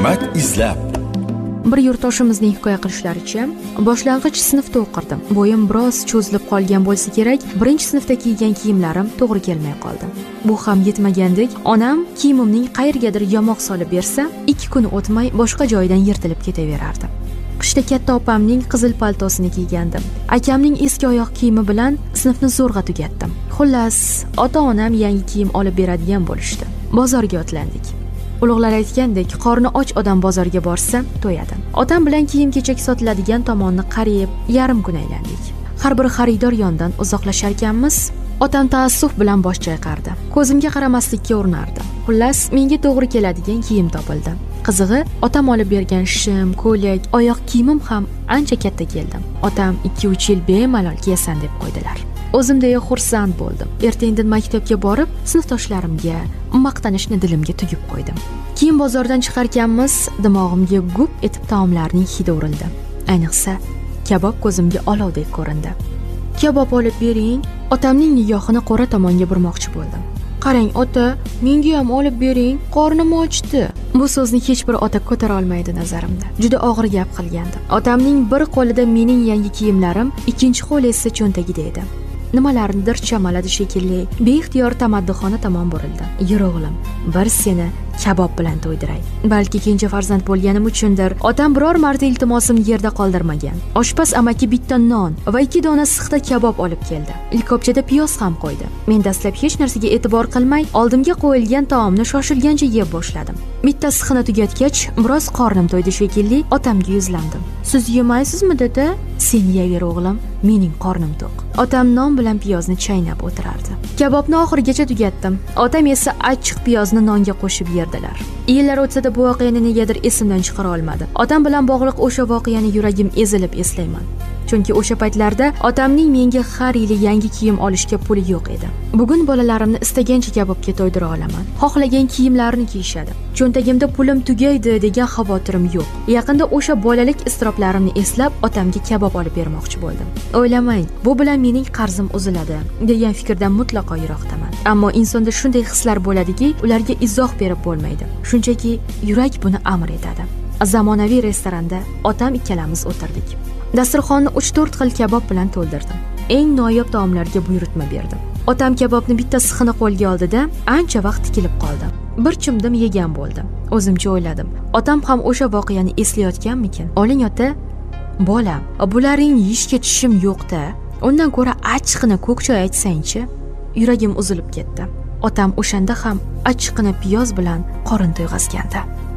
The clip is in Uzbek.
Ne'mat izlab. Bir yurtdoshimizning hikoya qilishlaricha, boshlang'ich sinfda o'qirdim. Bo'yim biroz cho'zilib qolgan bo'lsa kerak, birinchi sinfda kiygan kiyimlarim to'g'ri kelmay qoldi. Bu ham yetmagandek, onam kiyimimning qayergadir yamoq solib bersa, 2 kun o'tmay boshqa joydan yirtilib ketaverardi. Qishda katta opamning qizil paltosini kiygandim. Akamning eski oyoq kiyimi bilan sinfni zo'rg'a tugatdim. Xullas, ota-onam yangi kiyim olib beradigan bo'lishdi. Bozorga otlandik. Ulug'lar aytgandek, qorni och odam bozorga borsa, to'yadi. Otam bilan kiyim-kechak sotiladigan tomonni qariyib, yarim kun aylandik. Har bir xaridor yondan uzoqlashar ekanmiz, otam taassuf bilan bosh chayqardi. Ko'zimga qaramaslikka urinardi. Xullas, menga to'g'ri keladigan kiyim topildi. Qizig'i, otam olib bergan shim, ko'ylak, oyoq kiyimim ham ancha katta keldi. Otam 2-3 yil bemalol kiyasan deb qo'ydilar. O'zimda xursand bo'ldim. Erta-indin maktabga borib, sinfdoshlarimga maqtanishni dilimga tugib qo'ydim. Keyin bozordan chiqarkanmiz, dimog'imga gup etib taomlarning hidi urildi. Ayniqsa, kabob ko'zimga olovdek ko'rindi. Kabob olib bering, otamning nigohini qo'ra tomonga burmoqchi bo'ldim. Qarang, ota, menga ham olib bering, qornim ochdi. Bu so'zni hech bir ota ko'tara olmaydi nazarimda. Juda og'ir gap qilgandi. Otamning bir qo'lida mening yangi kiyimlarim, ikkinchi qo'li esa cho'ntagida edi. Nimalarnidir chamaladi shekilli, beixtiyor tamaddixona tomon burildi. Yur o'g'lim, bir seni kabob bilan to'ydiray. Balki kenja farzand bo'lganim uchundir, otam biror marta iltimosimni yerda qoldirmagan. Oshpaz amaki bitta non va 2 dona sixda kabob olib keldi. Likopchada piyoz ham qo'ydi. Men dastlab hech narsaga e'tibor qilmay, oldimga qo'yilgan taomni shoshilgancha yeb boshladim. Bitta sixini tugatgach, biroz qornim to'ydi shekilli, otamga yuzlandim. Siz yemaysizmi, dada? Sen yeyaver o'g'lim, mening qornim to'q. Otam non bilan piyozni chaynab o'tirardi. Kabobni oxirigacha tugatdim. Otam esa achchiq piyozni nonga qo'shib yerdilar. Yillar o'tsa-da bu voqeani negadir esimdan chiqara olmadi. Otam bilan bog'liq o'sha voqeani yuragim ezilib eslayman. Chunki o'sha paytlarda otamning menga har yili yangi kiyim olishga puli yo'q edi. Bugun bolalarimni istagancha kabobga to'ydira olaman. Xohlagan kiyimlarini kiyishadi. Cho'ntagimda pulim tugaydi degan xavotirim yo'q. Yaqinda o'sha bolalik istiroblarimni eslab, otamga kabob olib bermoqchi bo'ldim. O'ylamang, bu bilan mening qarzim uziladi degan fikrdan mutlaqo yiroqdaman. Ammo insonda shunday hislar bo'ladiki, ularga izoh berib bo'lmaydi. Shunchaki yurak buni amr etadi. Zamonaviy restoranda otam ikkalamiz o'tirdik. Dasturxonni 3-4 xil kabob bilan to'ldirdim. Eng noyob taomlarga buyurtma berdim. Otam kabobni bitta sixini qo'lga oldida ancha vaqt tikilib qoldi. Bir chimdim yegan bo'ldim. O'zimcha o'yladim. Otam ham o'sha voqeani eslayotganmikin? Oling ota, bolam, bularning yeyishga tishim yo'q-da. Undan ko'ra achchiqini ko'k choy aytsang-chi. Yuragim uzilib ketdi. Otam o'shanda ham achchiqini piyoz bilan qorin to'yg'azgandi.